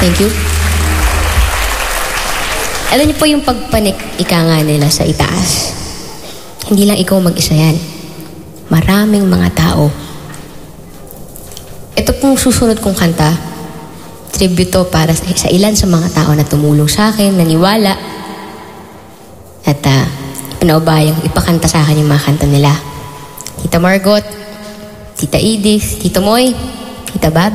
Thank you. Alam niyo po yung pagpanik, ika nga nila sa itaas. Hindi lang ikaw mag-isa yan. Maraming mga tao. Ito pong susunod kong kanta, tribute to para sa ilan sa mga tao na tumulong sa akin, naniwala, at pinaubayang ipakanta sa akin yung mga kanta nila. Tita Margot, Tita Edith, Tito Moy, Tita Bab,